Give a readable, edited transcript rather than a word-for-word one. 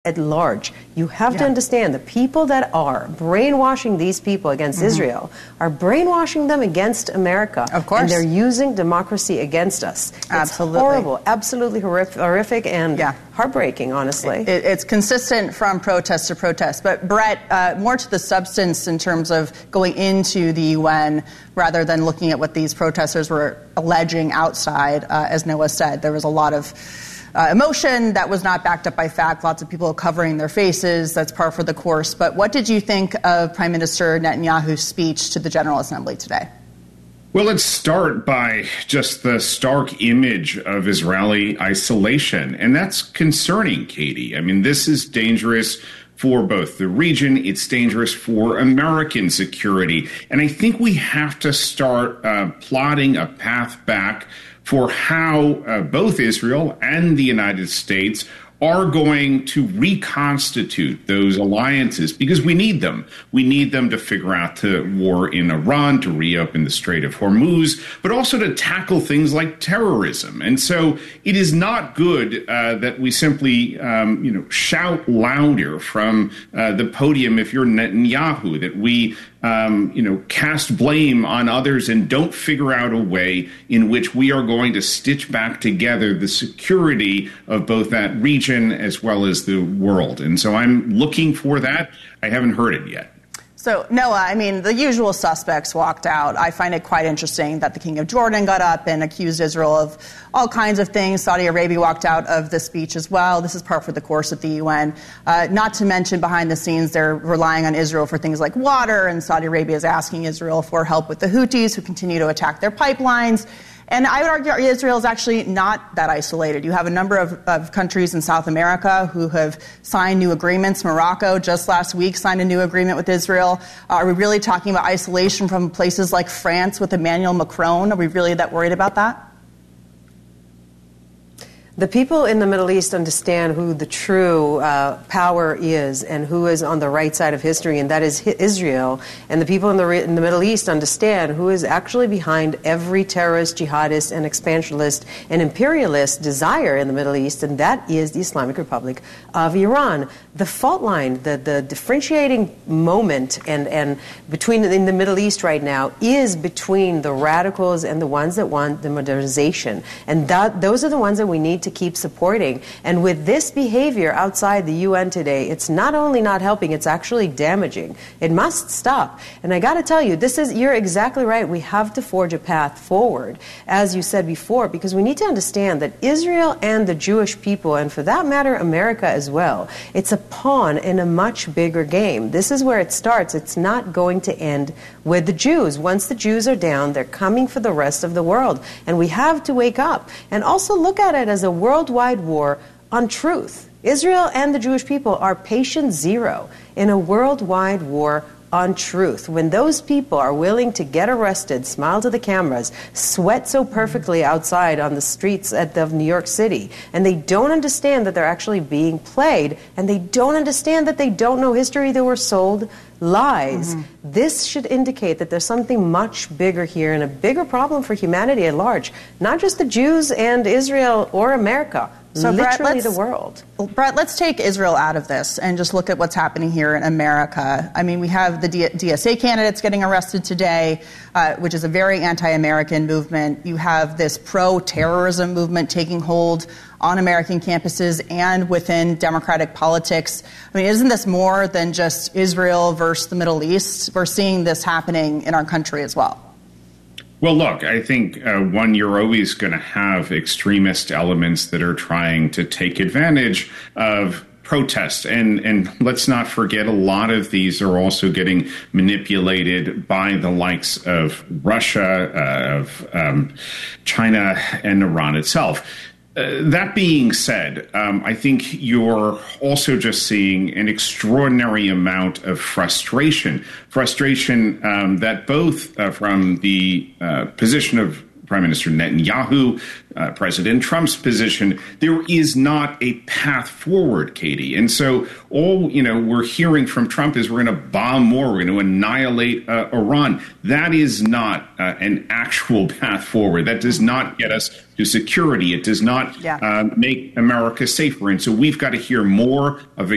at large. You have to understand the people that are brainwashing these people against Israel are brainwashing them against America. Of course. And they're using democracy against us. Absolutely. It's horrible, absolutely horrific and heartbreaking, honestly. It's consistent from protest to protest. But Brett, more to the substance in terms of going into the UN rather than looking at what these protesters were alleging outside, as Noah said. There was a lot of emotion that was not backed up by fact. Lots of people covering their faces. That's par for the course. But what did you think of Prime Minister Netanyahu's speech to the General Assembly today? Well, let's start by just the stark image of Israeli isolation. And that's concerning, Katie. I mean, this is dangerous for both the region. It's dangerous for American security. And I think we have to start plotting a path back for how both Israel and the United States are going to reconstitute those alliances, because we need them. We need them to figure out the war in Iran, to reopen the Strait of Hormuz, but also to tackle things like terrorism. And so it is not good that we simply, shout louder from the podium if you're Netanyahu, that we cast blame on others and don't figure out a way in which we are going to stitch back together the security of both that region as well as the world. And so I'm looking for that. I haven't heard it yet. So, Noah, I mean, the usual suspects walked out. I find it quite interesting that the King of Jordan got up and accused Israel of all kinds of things. Saudi Arabia walked out of the speech as well. This is par for the course at the UN. Not to mention, behind the scenes, they're relying on Israel for things like water, and Saudi Arabia is asking Israel for help with the Houthis, who continue to attack their pipelines. And I would argue Israel is actually not that isolated. You have a number of countries in South America who have signed new agreements. Morocco just last week signed a new agreement with Israel. Are we really talking about isolation from places like France with Emmanuel Macron? Are we really that worried about that? The people in the Middle East understand who the true power is and who is on the right side of history, and that is Israel. And the people in the Middle East understand who is actually behind every terrorist, jihadist, and expansionist and imperialist desire in the Middle East, and that is the Islamic Republic of Iran. The fault line, the differentiating moment and between in the Middle East right now is between the radicals and the ones that want the modernization. And those are the ones that we need to keep supporting. And with this behavior outside the UN today, it's not only not helping, it's actually damaging. It must stop. And I got to tell you, you're exactly right. We have to forge a path forward, as you said before, because we need to understand that Israel and the Jewish people, and for that matter, America as well, it's a pawn in a much bigger game. This is where it starts. It's not going to end with the Jews. Once the Jews are down, they're coming for the rest of the world. And we have to wake up and also look at it as a worldwide war on truth. Israel and the Jewish people are patient zero in a worldwide war on truth. When those people are willing to get arrested, smile to the cameras, sweat so perfectly outside on the streets of New York City, and they don't understand that they're actually being played, and they don't understand that they don't know history, they were sold lies. This should indicate that there's something much bigger here and a bigger problem for humanity at large, not just the Jews and Israel or America. So literally the world. Brett, let's take Israel out of this and just look at what's happening here in America. I mean, we have the DSA candidates getting arrested today, which is a very anti-American movement. You have this pro-terrorism movement taking hold on American campuses and within democratic politics. I mean, isn't this more than just Israel versus the Middle East? We're seeing this happening in our country as well. Well, look, I think, you're always going to have extremist elements that are trying to take advantage of protests. And let's not forget, a lot of these are also getting manipulated by the likes of Russia, of China, and Iran itself. That being said, I think you're also just seeing an extraordinary amount of frustration that both from the position of Prime Minister Netanyahu, President Trump's position, there is not a path forward, Katie. And so all, we're hearing from Trump is we're going to bomb more, we're going to annihilate Iran. That is not an actual path forward. That does not get us to security. It does not make America safer. And so we've got to hear more of a